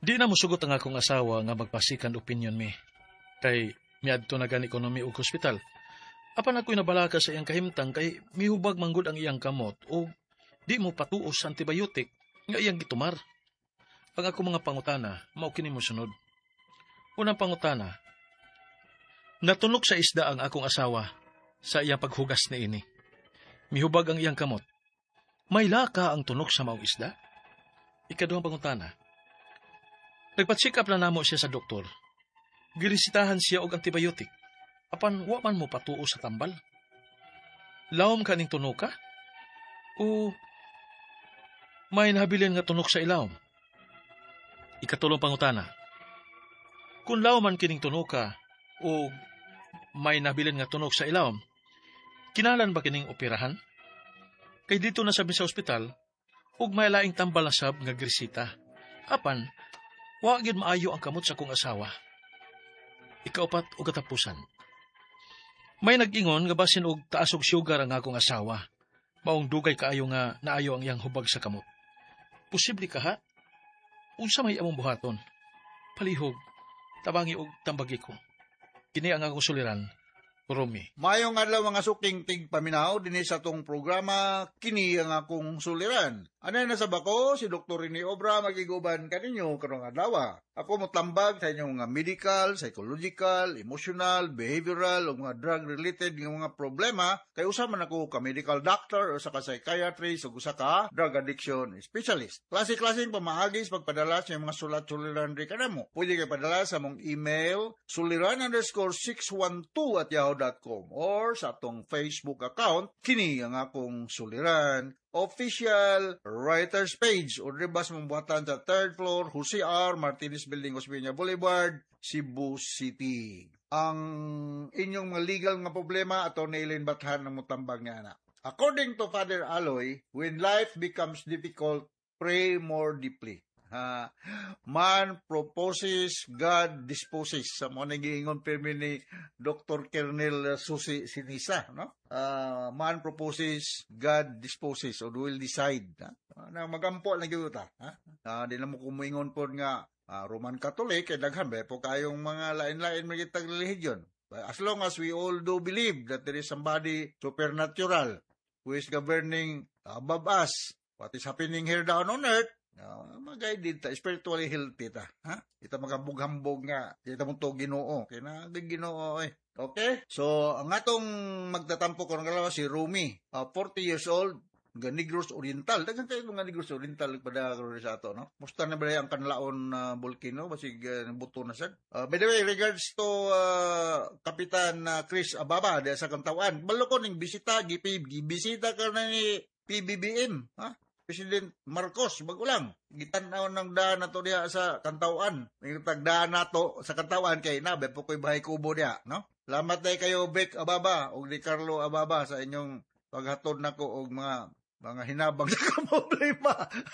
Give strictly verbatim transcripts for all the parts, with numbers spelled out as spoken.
Di na musugot ang akong asawa nga magpasikan opinion mi. Kay miadto na gani ko na mi og hospital. Apan ako'y nabalaka sa iyang kahimtang kay mihubag manggod ang iyang kamot o di mo patuos sa antibiotic nga iyang gitumar. Ang ako mga pangutana, mao kini mo sunod. Unang pangutana, natunok sa isda ang akong asawa sa iyang paghugas ni ini. Mihubag ang iyang kamot. May laka ang tunok sa maong isda? Ikaduhang pangutana, nagpa-check up na namo siya sa doktor. Girisitahan siya og antibiotic. Apan wa man mo patuo sa tambal. Lawom ka ning tunok ka? O may nahabilin nga tunok sa ilawom? Ikatulong pangutana, kung lawom man kining tunok ka o may nahabilin nga tunok sa ilawom, kinalan ba kining operahan? Kay dito na sabi sa ospital, ug may laing tambal na sab nga grisita. Apan, wa gyud maayo ang kamot sa kong asawa. Ikaupat o katapusan. May nag-ingon nga basin og taas og sugar ang akong asawa. Maong dugay kaayo nga naayo ang iyang hubag sa kamot. Posible ka ha? Unsa may among buhaton? Palihog, tabangi og tambagi ko. Kini ang akong suliran, Romy. Mayong adlaw mga suking tigpaminaw dinhi sa tong programa kini ang akong suliran. Anay na sa bako si Doktor Rene Obra magiguban kaninyo karong adlaw. Ako motambag sa inyong mga medical, psychological, emotional, behavioral o mga drug-related nga mga problema kay usa man ako ka medical doctor o sa ka psychiatrist o usa ka drug addiction specialist. Klase-klaseng pamaagi sa pagpadala sa mga sulat-suliran ri kanamo. Pwede kay padala sa mong email suliran underscore six one two at yahoo dot com or sa atong Facebook account kini ang akong suliran official writers page o ribas mong buhatan sa third floor Jose R. Martinez Building, Osmeña Boulevard, Cebu City. Ang inyong mga legal nga problema ato na ilin bathan ng mutambag nga anak. According to Father Aloy, when life becomes difficult, pray more deeply. Ha, man proposes, God disposes. Sa mga nag-iingon pirmi ni Doctor Kernel Susi Sinisa, no? Uh, man proposes, God disposes, or will decide. Ha? Na magampo lang yun ta. Ha? Uh, di na mo kumuingon po nga uh, Roman Catholic, kay daghan ba po kayong mga lain-lain magitag religion. As long as we all do believe that there is somebody supernatural who is governing above us, what is happening here down on earth, Uh, mag-guided ta, spiritually healthy ta. Ha? Ita magambog-hambog nga. Ita mong to ginoo. Kaya na, ginoo eh. Okay? So, ang atong magtatampo ko ng kalawa si Rumi. Uh, forty years old. Nga Negros Oriental. Dagan kayo mga Negros Oriental pada karoon sa ato, no? Musta na ba ang kanlaon na uh, volcano? Basig uh, buto na sad. Uh, by the way, regards to uh, Kapitan uh, Chris Ababa, sa Kantawan. Balo ko ning bisita, gibisita ka na ni P B B M. Ha? President Marcos, bago lang. Gitanaw ng daan na to diya sa Kantawan. Yung tagdaan na to sa Kantawan kay nabe po ko'y bahay kubo diya, no? Salamat na kayo, Beck Ababa, o di Carlo Ababa sa inyong paghatod na ko og mga mga hinabang sa problema.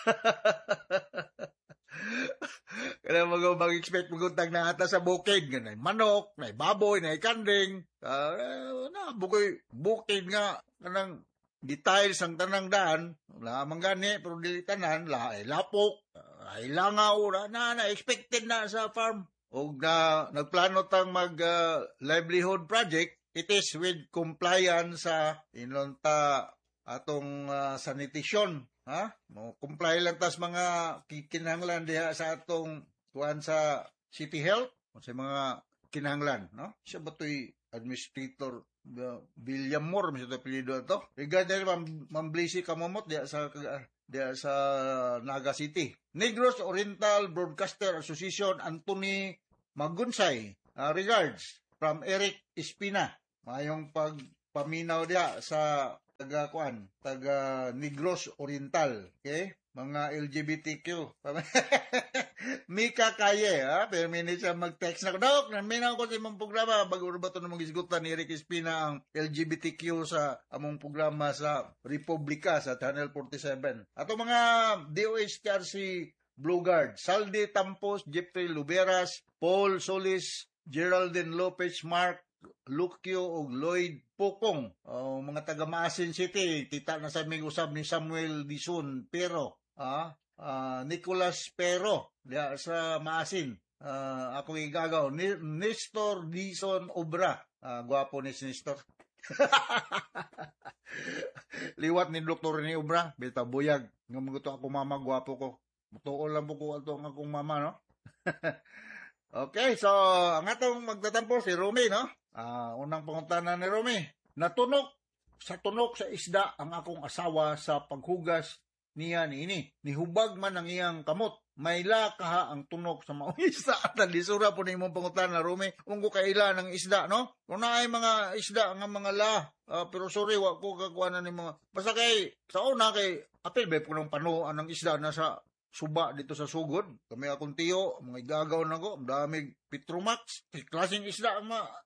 Kaya mag- mag-expect mag-untag na ata sa bukid. Ganay manok, na baboy, na kanding. Uh, na, bukoy, bukid nga, kanang details ang tanang daan, lamang gani, pero dili tanan, la, ay lapok, ay langaw, na, na, expected na sa farm. O na, nagplano tang mag-livelihood uh, project, it is with compliance sa inunta atong uh, sanitation. Ha? No, comply lang tas mga kinahanglan diha sa atong tuan sa City Health, sa mga kinahanglan, no? Siya ba to'y administrator uh, William Moore, mismo ito apelido ito. Regarding Mam Mamblisi Kamamot diya sa diya sa Naga City. Negros Oriental Broadcaster Association Anthony Magunsay. Uh, regards from Eric Espina. Mayong pagpaminaw diya sa taga kuan, taga Negros Oriental. Okay? Mga L G B T Q. Mika Kaye, ha? Pero minit siya mag-text na ko, Dok, naminaw ko sa imong programa. Bago ba ito namang isgutan ni Eric Espina ang L G B T Q sa among programa sa Republika sa Channel forty-seven. Ato mga D O H T R C Blue Guard, Saldi Tampos, Jeffrey Luberas, Paul Solis, Geraldine Lopez, Mark Lucio o Lloyd Pukong, uh, mga taga Maasin City, tita na sa aming usab ni Samuel Dizon, pero ah, ah, Nicolas Pero diya sa Maasin. Ah, ako igagaw ni Nestor Dison Obra. Ah, gwapo ni si Nestor. Liwat ni Doktor ni Obra, bita buyag. Ngam gusto ako mama, gwapo ko. Tuol lang po ko ato ang akong mama, no? Okay, so ang atong magtatampo si Romy, no? Ah, unang pangutana ni Romy. Natunok sa tunok sa isda ang akong asawa sa paghugas niya niini. Nihubag man ang iyang kamot. Mayla kaha ang tunok sa maong isda. At lisura po ni mong pangutana, Romy. Kung ko kaila ng isda, no? Kung na ay mga isda nga mga la. Uh, pero sorry, wag ko kakuha na ni mga. Basta kay, sa una kay, apil ba po ng panuan ng isda na sa suba dito sa sugod. Kami akong tiyo, mga igagaw na ko, daming Petromax, klaseng isda ang mga,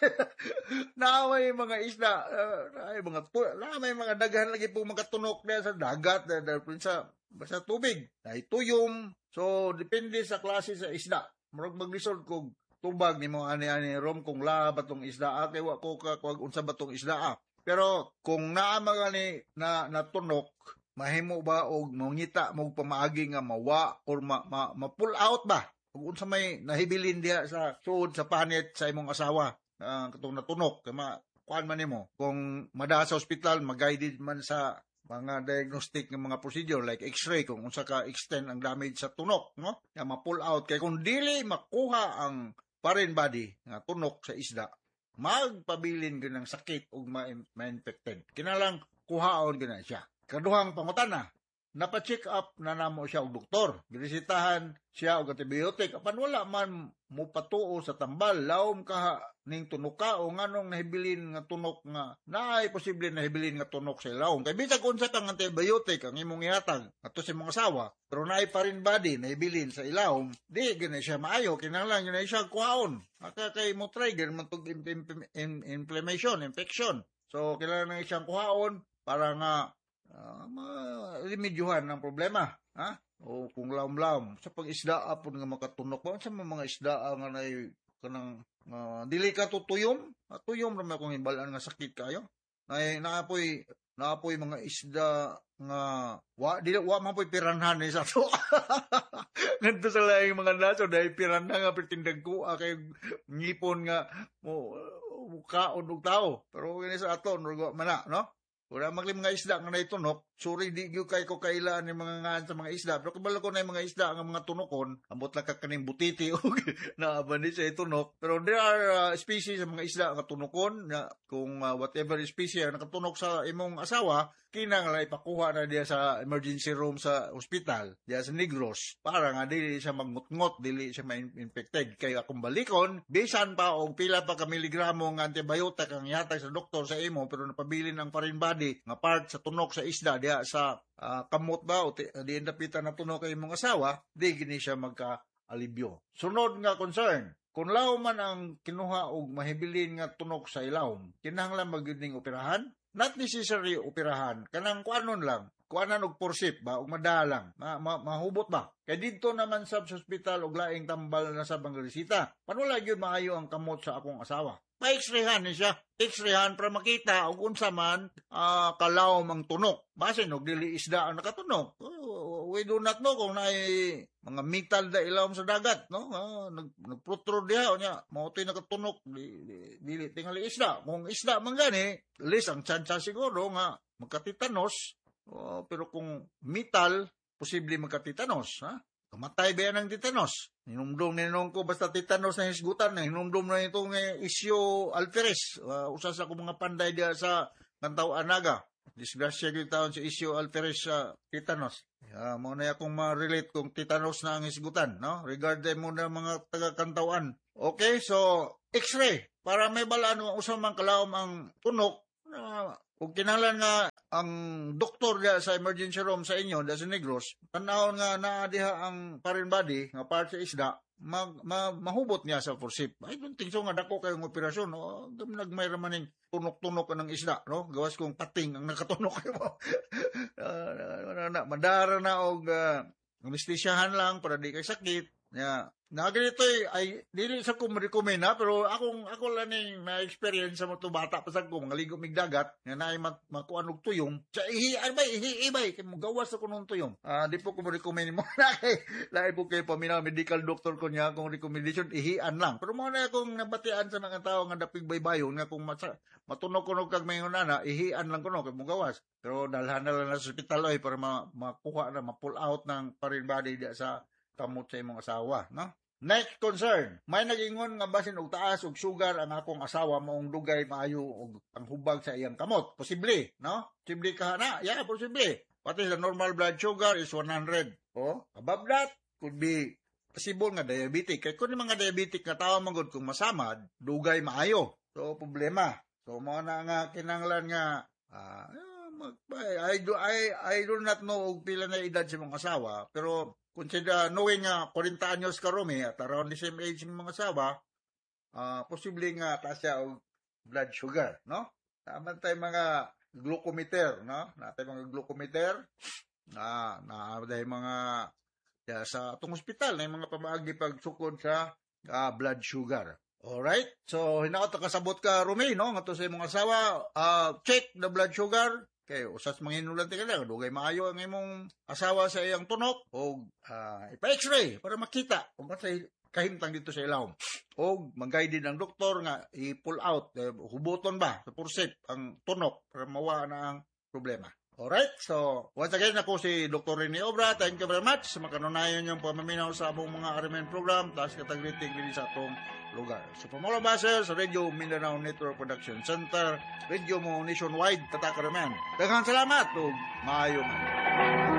naamay mga isda, uh, ay mga, naamay mga daghan lagi po mga tunok na sa dagat, dahil sa, sa tubig, ay tuyom, so depende sa klase sa isda. Murag maglisod kung tubag ni mga ani-ani rom kung la batong isda, kay wa ko kag unsa batong isda. Pero kung naa mga ni na natunok, mahimo ba og mangita mo pamaagi nga mawa or ma, ma, ma pull out ba ug unsa may nahibilin diha sa suod sa panit sa imong asawa uh, katong natunok kay ma kuan man nimo kung mada sa ospital mag-guided man sa mga diagnostic ng mga procedure like x-ray kung unsa ka extend ang damage sa tunok, no? Ya ma-pull out kay kung dili makuha ang foreign body nga tunok sa isda, magpabilin gyud ng sakit ug ma-infected. Kinalang kuhaon gyud na siya. Kaduhang pangutana, napa-check up na namo siya og doktor. Ginisitahan siya og antibiotic. Apan wala man mo patuo sa tambal, lawom ka ning tunuka o nganong nahibilin nga tunok nga naay posible nahibilin nga tunok sa ilawom. Kay bisag unsa kang antibiotic ang imong ihatag ato sa imong asawa, pero naay foreign body nahibilin sa ilawom, di gina siya maayo, kinahanglan gina siya kuhaon. Aka kay mo trigger man tug inflammation, infection. So kinahanglan na siyang kuhaon para nga Uh, ma-remedyohan ng problema, ha? O kung laom-laom sa pag-isda apon nga makatunok ba sa mga isda nga nay kanang uh, dili ka tutuyom, uh, tuyom ra man kung imbalan nga sakit kayo. Nay naapoy naapoy mga isda nga wa dili wa man poy piranhan ni sa to. Ngadto sa laing mga naso dahil piranha nga pertindag ko kay ngipon nga mo uh, kaon og tao. Pero kini sa aton mana, no? Wala magli mga isda nga naitunok, sorry di gyud kay ko kailaan ni mga ngan sa mga isda, pero kabalo ko na mga isda nga mga tunokon, ambot lang ka kaning butiti og naaban ni sa itunok. Pero there are uh, species sa mga isda nga tunokon na kung uh, whatever species ang nakatunok sa imong asawa, kinahanglan ipakuha na diya sa emergency room sa ospital, diya sa Negros, para nga dili siya magngot-ngot, dili siya ma-infected. Kay akong balikon, bisan pa og pila pa ka miligramo nga antibiotic ang ihatag sa doktor sa imo, pero napabilin ang foreign body nga part sa tunok sa isda diya sa uh, kamot ba o di napitan na tunok kay imong asawa, di gini siya magka-alibyo. Sunod nga concern, kung law man ang kinuha og mahibilin nga tunok sa ilawom, kinahanglan magyud operahan? Not necessary operahan, kanang kuanon lang, kuanan og porsip ba, og madalang, ma, ma, mahubot ba? Kay dito naman sa hospital og laing tambal na sa bangresita, panula gyud maayo ang kamot sa akong asawa. Pa-x-rayhan ni siya, x-rayhan para makita og unsa man uh, kalawom ang tunok. Basin og dili isda ang nakatunok. Uh, we do not know kung naay mga metal da ilawom sa dagat, no? Uh, nag nagprotrude diha nya, mao toy nakatunok dili, dili tingali isda. Kung isda man gani, least ang tsansa siguro nga magkatitanos. Uh, pero kung metal, posible magkatitanos, ha? Kamatay ba yan ng titanos? Hinumdum ninong ko basta titanos na hisgutan na. Hinumdum na itong eh, isyo alferes. Uh, usas ako mga panday diya sa Kantaw Anaga. Disgrasya yung taon sa isyo alferes sa uh, titanos. Uh, muna akong ma-relate kung titanos na ang hisgutan. No? Regarding muna mga taga-Kantawan. Okay, so x-ray. Para may balaan mo usamang kalawam ang tunok. Uh, kung kinahanglan nga ang doktor diya sa emergency room sa inyo, diya sa Negros, tanahon nga naa diha ang foreign body, nga part sa isda, mag, ma, mahubot niya sa forsip. I don't think so nga dako kayong operasyon. No? Nagmayra maning tunok-tunok ng isda. No? Gawas kong pating ang nakatunok kayo. uh, madara na og uh, anesthesiahan lang para di kay sakit. Yeah. Na ganito eh, ay dili sa ko ma-recommend ha, pero akong ako lang ning na-experience sa mga bata pa sa ko mga ligo mig dagat nga naay mat- makuan og tuyong. Sa ihi ay bay ihi bay kay gawas ako nung tuyong. Ah di po ko ma-recommend mo na kay lahi po kay paminaw medical doctor ko niya akong recommendation ihian lang. Pero mo na akong nabatian sa mga tao nga dapig baybayon nga kung masa, matunog-kunog kag mayon na ihian lang kuno kay mo gawas. Pero dalhan na lang sa ospital ay para ma- makuha na ma-pull out ng foreign body diya sa kamot sa imong asawa, no? Next concern, may nagingon nga basin og taas og sugar ang akong asawa maong dugay maayo og ang hubag sa iyang kamot. Posible, no? Posible ka na? Yeah, posible. Pati the normal blood sugar is one hundred. Oh, above that could be possible nga diabetic. Kay kung mga diabetic nga tawo man gud kung masamad, dugay maayo. So problema. So mo na nga kinanglan nga ah, I, I do I I do not know og pila na edad sa mga asawa, pero consider knowing nga uh, forty anyos ka Romy at around the same age ng mga asawa, uh, posible nga taas siya og blood sugar, no? Tama tayo mga glucometer, no? Natay mga glucometer na na dahil mga ya, sa atong ospital na mga pamaagi pagsukod sa uh, blood sugar. Alright? So, hinaot kasabot ka, Romy, no? Nga to sa imong asawa, uh, check the blood sugar. Kay usas manginulan ti kada dugay maayo ang imong asawa sa iyang tunok o uh, ipa-x-ray para makita kung say kahimtang dito sa ilawom. O mag-guide ang doktor nga i-pull out, eh, hubuton ba sa pursip ang tunok para mawa na ang problema. Alright, so once again ako si Doctor Rene Obra. Thank you very much sa makanunayan yung pamaminaw sa among mga R M N program taas katagriting din sa atong lugar. So from all of us sa Radio Mindanao Network Production Center, radio mo nationwide, tatak ramen. Daghang salamat ug maayo man.